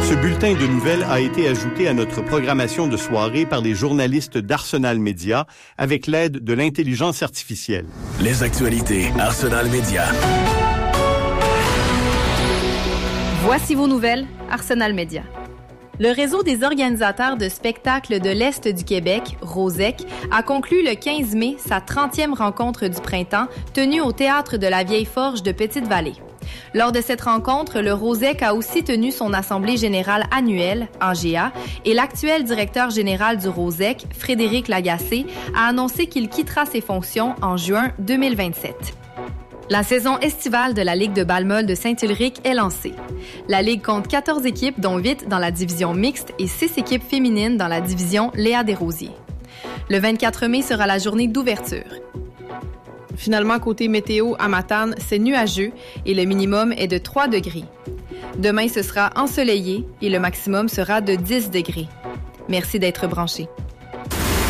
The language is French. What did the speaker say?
Ce bulletin de nouvelles a été ajouté à notre programmation de soirée par les journalistes d'Arsenal Média avec l'aide de l'intelligence artificielle. Les actualités Arsenal Média. Voici vos nouvelles, Arsenal Média. Le réseau des organisateurs de spectacles de l'Est du Québec, ROSEC, a conclu le 15 mai sa 30e rencontre du printemps tenue au Théâtre de la Vieille Forge de Petite-Vallée. Lors de cette rencontre, le ROSEC a aussi tenu son assemblée générale annuelle, AGA, et l'actuel directeur général du ROSEC, Frédéric Lagacé, a annoncé qu'il quittera ses fonctions en juin 2027. La saison estivale de la Ligue de balle-molle de Saint-Ulric est lancée. La Ligue compte 14 équipes, dont 8 dans la division mixte et 6 équipes féminines dans la division Léa Desrosiers. Le 24 mai sera la journée d'ouverture. Finalement, côté météo, à Matane, c'est nuageux et le minimum est de 3 degrés. Demain, ce sera ensoleillé et le maximum sera de 10 degrés. Merci d'être branchés.